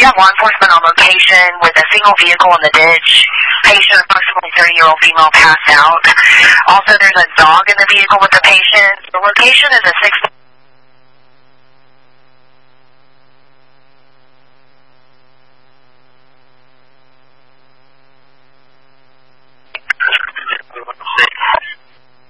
have law enforcement on location with a single vehicle in the ditch. Patient, approximately 30-year-old female, passed out. Also, there's a dog in the vehicle with the patient. The location is a 6